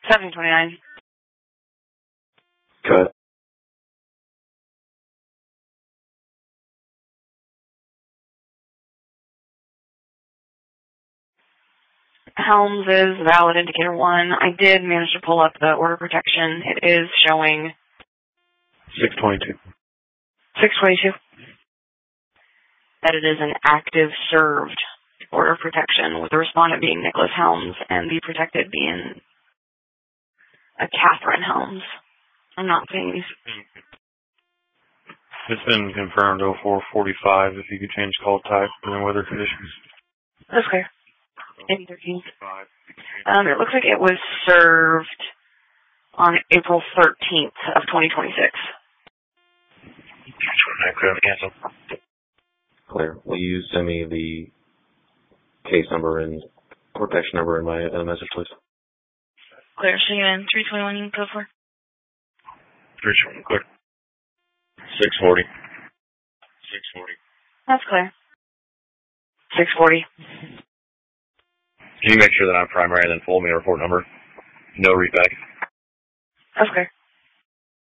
729. Cut. Helms is valid indicator 1. I did manage to pull up the order of protection. It is showing 622. 622. That it is an active served order of protection with the respondent being Nicholas Helms and the protected being a Catherine Helms. I'm not seeing these. It's been confirmed 0445 if you could change call type and weather conditions. That's clear. 813. It looks like it was served on April 13th of 2026. Cancel. Clear. Will you send me the case number and protection number in my message, please? Clear. So you're in 321 you can go for? 321, clear. 640. 640. That's clear. 640. Can you make sure that I'm primary and then pull me a report number? No readback. That's clear.